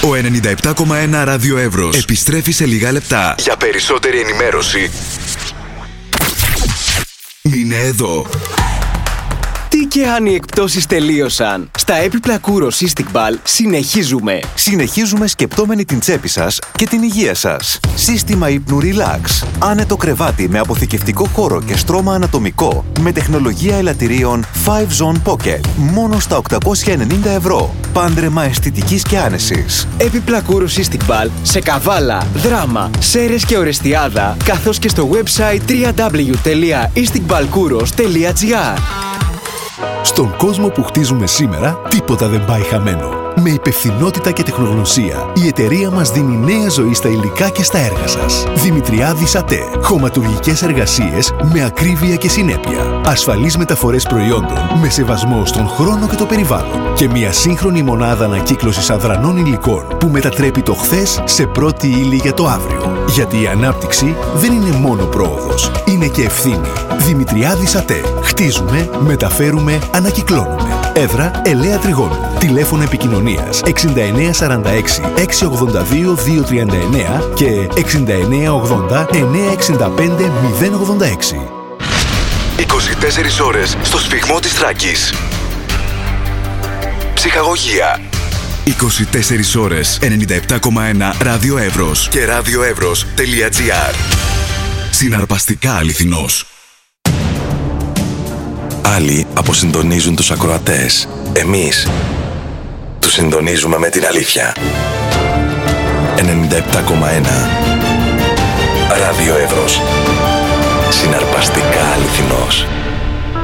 Ο 97,1 Ράδιο Εύρος επιστρέφει σε λίγα λεπτά. Για περισσότερη ενημέρωση, μείνε εδώ. Τι και αν οι εκπτώσεις τελείωσαν. Στα έπιπλα Kouros Cystic Ball συνεχίζουμε σκεπτόμενοι την τσέπη σας και την υγεία σας. Σύστημα ύπνου Relax. Άνετο κρεβάτι με αποθηκευτικό χώρο και στρώμα ανατομικό με τεχνολογία ελαττηρίων 5-Zone Pocket. Μόνο στα 890 ευρώ. Πάντρεμα αισθητικής και άνεσης. Έπιπλα Kouros Cystic Ball σε Καβάλα, Δράμα, Σέρρες και Ορεστιάδα, καθώς και στο website www.isticballkouros.gr. Στον κόσμο που χτίζουμε σήμερα, τίποτα δεν πάει χαμένο. Με υπευθυνότητα και τεχνογνωσία, η εταιρεία μας δίνει νέα ζωή στα υλικά και στα έργα σας. Δημητριάδης ΑΤΕ. Χωματουργικές εργασίες με ακρίβεια και συνέπεια. Ασφαλείς μεταφορές προϊόντων με σεβασμό στον χρόνο και το περιβάλλον. Και μια σύγχρονη μονάδα ανακύκλωσης αδρανών υλικών που μετατρέπει το χθες σε πρώτη ύλη για το αύριο. Γιατί η ανάπτυξη δεν είναι μόνο πρόοδος, είναι και ευθύνη. Δημητριάδης ΑΤΕ. Χτίζουμε, μεταφέρουμε, ανακυκλώνουμε. Έδρα Ελαία Τριγώνου. Τηλέφωνο επικοινωνίας 6946 682 239 και 6980 965 086. 24 ώρες στο σφυγμό της Θράκης. Ψυχαγωγία. 24 ώρες 97,1 Ράδιο Εύρος και radioevros.gr. Συναρπαστικά αληθινός. Άλλοι αποσυντονίζουν τους ακροατές. Εμείς τους συντονίζουμε με την αλήθεια. 97,1 Ράδιο Εύρος. Συναρπαστικά αληθινός.